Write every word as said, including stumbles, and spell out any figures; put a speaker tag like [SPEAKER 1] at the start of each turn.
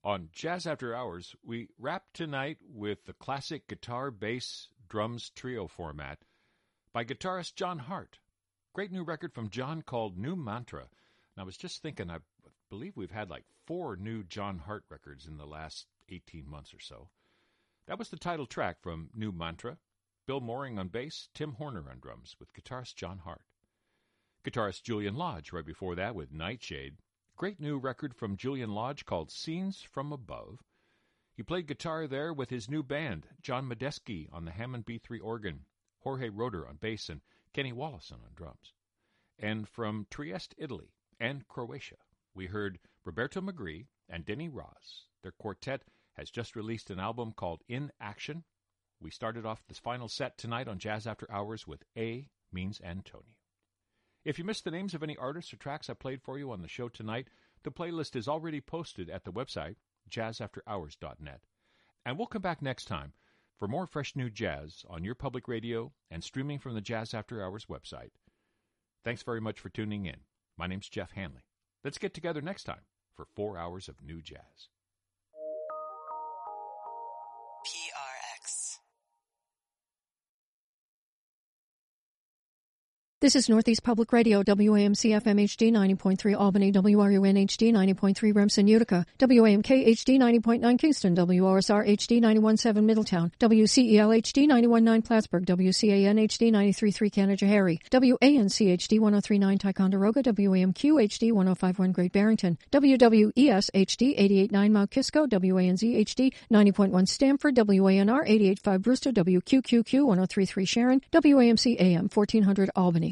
[SPEAKER 1] On Jazz After Hours, we wrap tonight with the classic guitar, bass, drums trio format by guitarist John Hart. Great new record from John called New Mantra. And I was just thinking, I believe we've had like four new John Hart records in the last eighteen months or so. That was the title track from New Mantra. Bill Mooring on bass, Tim Horner on drums, with guitarist John Hart. Guitarist Julian Lodge right before that with Nightshade. Great new record from Julian Lodge called Scenes from Above. He played guitar there with his new band, John Medeski on the Hammond B three organ, Jorge Roeder on bass, and Kenny Wollesen on drums. And from Trieste, Italy, and Croatia, we heard Roberto Magri and Denny Ross. Their quartet has just released an album called In Action. We started off this final set tonight on Jazz After Hours with A Means Antonio. If you missed the names of any artists or tracks I played for you on the show tonight, the playlist is already posted at the website, jazz after hours dot net. And we'll come back next time for more fresh new jazz on your public radio and streaming from the Jazz After Hours website. Thanks very much for tuning in. My name's Jeff Hanley. Let's get together next time for four hours of new jazz.
[SPEAKER 2] P R X.
[SPEAKER 3] This is Northeast Public Radio, W A M C F M H D ninety point three Albany, W R U N H D ninety point three Remsen, Utica, W A M K H D ninety point nine Kingston, W O S R H D ninety-one point seven Middletown, W C E L H D ninety-one point nine Plattsburgh, W C A N H D ninety-three point three Canajoharie, W A N C H D one oh three point nine Ticonderoga, W A M Q H D one oh five point one Great Barrington, W W E S H D eighty-eight point nine Mount Kisco, W A N Z H D ninety point one Stamford, W A N R eighty-eight point five Brewster, W Q Q Q one oh three point three Sharon, W A M C A M fourteen hundred Albany.